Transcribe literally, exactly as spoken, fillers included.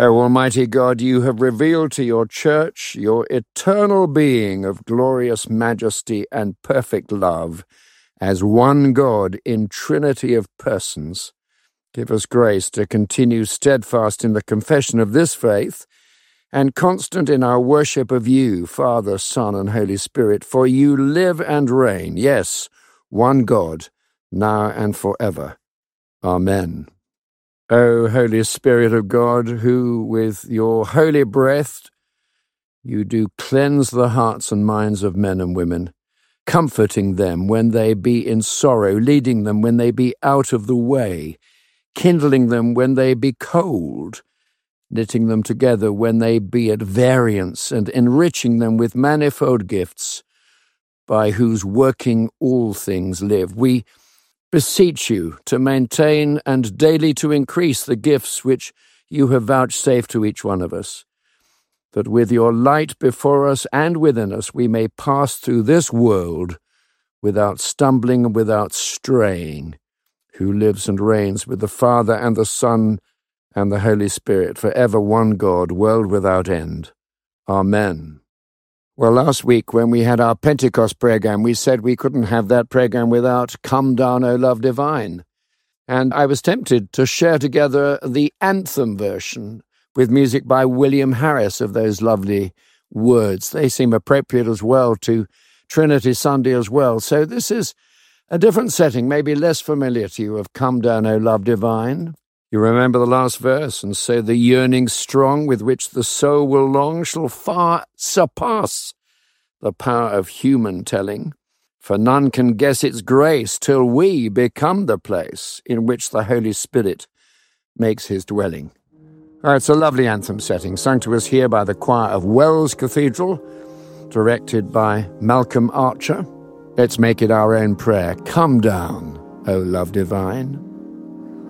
O Almighty God, you have revealed to your church your eternal being of glorious majesty and perfect love as one God in Trinity of persons. Give us grace to continue steadfast in the confession of this faith and constant in our worship of you, Father, Son, and Holy Spirit, for you live and reign, yes, one God, now and forever. Amen. O Holy Spirit of God, who with your holy breath you do cleanse the hearts and minds of men and women, comforting them when they be in sorrow, leading them when they be out of the way, kindling them when they be cold, knitting them together when they be at variance, and enriching them with manifold gifts, by whose working all things live. We beseech you to maintain and daily to increase the gifts which you have vouchsafed to each one of us, that with your light before us and within us we may pass through this world without stumbling and without straying, who lives and reigns with the Father and the Son and the Holy Spirit, forever one God, world without end. Amen. Well, last week when we had our Pentecost program, we said we couldn't have that program without Come Down, O Love Divine. And I was tempted to share together the anthem version with music by William Harris of those lovely words. They seem appropriate as well to Trinity Sunday as well. So this is a different setting, maybe less familiar to you, of Come Down, O Love Divine. You remember the last verse, and so the yearning strong with which the soul will long shall far surpass the power of human telling, for none can guess its grace till we become the place in which the Holy Spirit makes his dwelling. Oh, it's a lovely anthem setting, sung to us here by the choir of Wells Cathedral, directed by Malcolm Archer. Let's make it our own prayer. Come down, O love divine.